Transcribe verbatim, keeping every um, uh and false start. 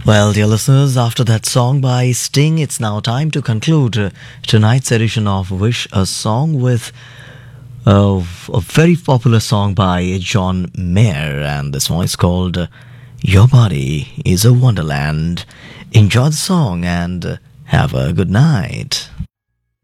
Well, dear listeners, after that song by Sting, it's now time to conclude uh, tonight's edition of Wish a Song with uh, a very popular song by John Mayer, and this one is called uh, Your Body is a Wonderland. Enjoy the song and uh, have a good night.